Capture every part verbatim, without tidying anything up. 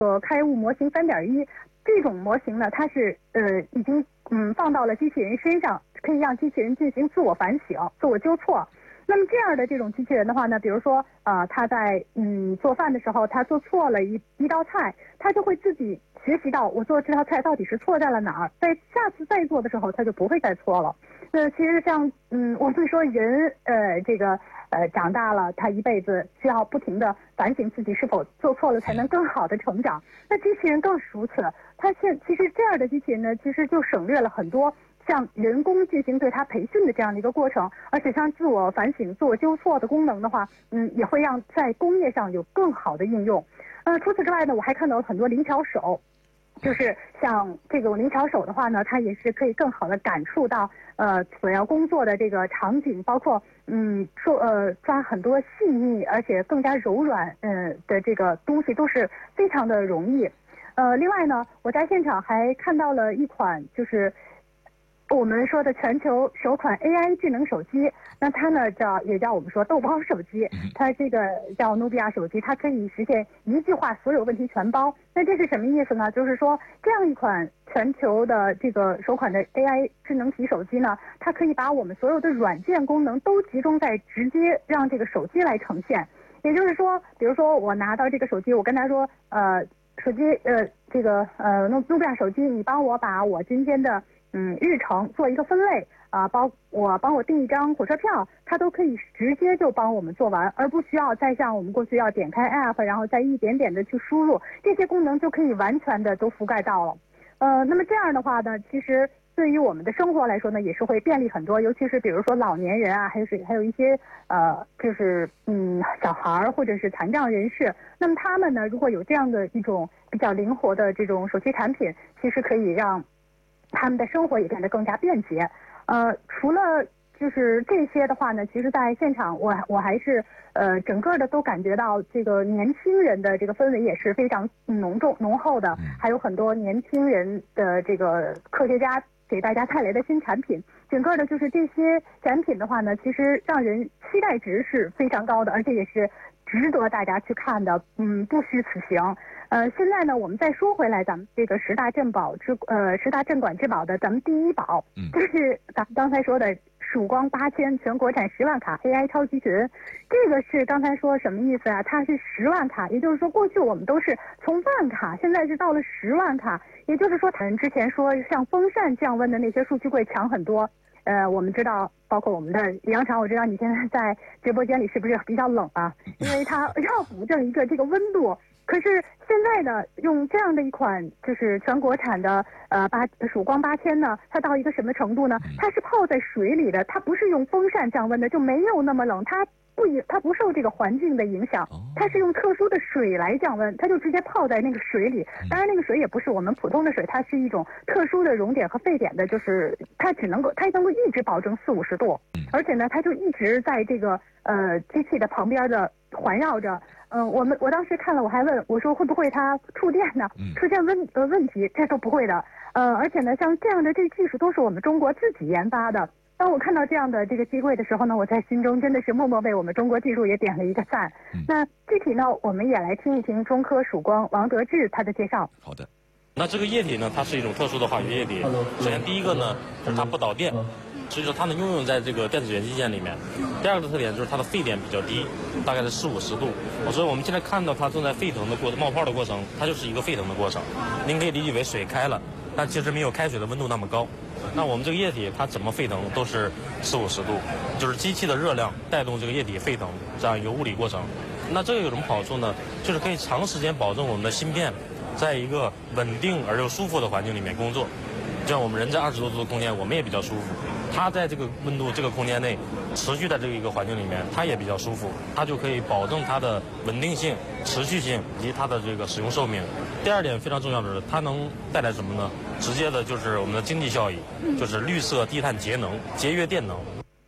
呃，开悟模型三点一这种模型呢，它是呃已经嗯放到了机器人身上，可以让机器人进行自我反省、自我纠错。那么这样的这种机器人的话呢，比如说呃他在嗯做饭的时候，他做错了一一道菜，他就会自己学习到我做这道菜到底是错在了哪儿，在下次再做的时候他就不会再错了。那其实像嗯我们说人呃这个呃长大了，他一辈子需要不停的反省自己是否做错了，才能更好的成长。那机器人更是如此，它现其实这样的机器人呢，其实就省略了很多像人工进行对它培训的这样的一个过程，而且像自我反省、自我纠错的功能的话，嗯，也会让在工业上有更好的应用。呃，除此之外呢，我还看到了很多灵巧手，就是像这种灵巧手的话呢，它也是可以更好的感触到呃所要工作的这个场景，包括嗯说呃抓很多细腻而且更加柔软呃的这个东西都是非常的容易。呃，另外呢，我在现场还看到了一款就是我们说的全球首款 A I 智能手机，那它呢叫也叫我们说豆包手机，它这个叫努比亚手机，它可以实现一句话所有问题全包。那这是什么意思呢？就是说这样一款全球的这个首款的 A I 智能体手机呢，它可以把我们所有的软件功能都集中在直接让这个手机来呈现。也就是说，比如说我拿到这个手机，我跟他说，呃，手机呃这个呃努努比亚手机，你帮我把我今天的嗯，日程做一个分类啊，包我帮我订一张火车票，它都可以直接就帮我们做完，而不需要再像我们过去要点开 app， 然后再一点点的去输入，这些功能就可以完全的都覆盖到了。呃，那么这样的话呢，其实对于我们的生活来说呢，也是会便利很多，尤其是比如说老年人啊，还有是还有一些呃，就是嗯小孩儿或者是残障人士，那么他们呢，如果有这样的一种比较灵活的这种手机产品，其实可以让他们的生活也变得更加便捷。呃，除了就是这些的话呢，其实在现场我我还是呃整个的都感觉到这个年轻人的这个氛围也是非常浓重浓厚的，还有很多年轻人的这个科学家给大家带来的新产品，整个的就是这些产品的话呢，其实让人期待值是非常高的，而且也是值得大家去看的，嗯，不虚此行。呃，现在呢，我们再说回来，咱们这个十大镇宝之呃十大镇馆之宝的咱们第一宝，嗯，就是咱们刚才说的曙光八千全国产十万卡 A I 超级群。这个是刚才说什么意思啊？它是十万卡，也就是说过去我们都是从万卡，现在是到了十万卡，也就是说，咱之前说像风扇降温的那些数据柜强很多。呃，我们知道，包括我们的杨常，我知道你现在在直播间里是不是比较冷啊？因为它要保证一个这个温度。可是现在呢，用这样的一款就是全国产的呃八曙光八千呢，它到一个什么程度呢？它是泡在水里的，它不是用风扇降温的，就没有那么冷，它不它不受这个环境的影响，它是用特殊的水来降温，它就直接泡在那个水里。当然，那个水也不是我们普通的水，它是一种特殊的熔点和沸点的，就是它只能够它能够一直保证四五十度，而且呢，它就一直在这个呃机器的旁边的环绕着。嗯、呃，我们我当时看了，我还问我说会不会它触电呢？出现问呃问题，这都不会的。呃，而且呢，像这样的这个技术都是我们中国自己研发的。当我看到这样的这个机会的时候呢，我在心中真的是默默为我们中国技术也点了一个赞。嗯、那具体呢，我们也来听一听中科曙光王德志他的介绍。 好的。那这个液体呢，它是一种特殊的化学液体。首先第一个呢，就是它不导电，所以说它能应用在这个电子元器件里面。第二个特点就是它的沸点比较低，大概是四五十度。所以我们现在看到它正在沸腾的过冒泡的过程，它就是一个沸腾的过程。您可以理解为水开了，但其实没有开水的温度那么高。那我们这个液体它怎么沸腾都是四五十度，就是机器的热量带动这个液体沸腾这样一个物理过程。那这个有什么好处呢？就是可以长时间保证我们的芯片在一个稳定而又舒服的环境里面工作。就像我们人在二十多度的空间，我们也比较舒服。它在这个温度这个空间内持续在这个一个环境里面，它也比较舒服，它就可以保证它的稳定性、持续性以及它的这个使用寿命。第二点非常重要的是，它能带来什么呢？直接的就是我们的经济效益，就是绿色低碳节能、节约电能。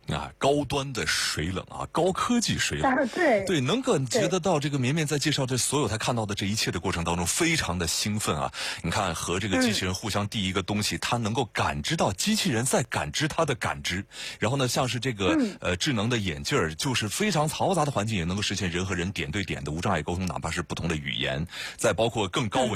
啊，高端的水冷啊，高科技水冷， 啊、对对，能感觉得到这个绵绵在介绍这所有他看到的这一切的过程当中，非常的兴奋啊！你看，和这个机器人互相递一个东西，他、嗯、能够感知到机器人在感知他的感知，然后呢，像是这个、嗯、呃智能的眼镜儿，就是非常嘈杂的环境也能够实现人和人点对点的无障碍沟通，哪怕是不同的语言，再包括更高维。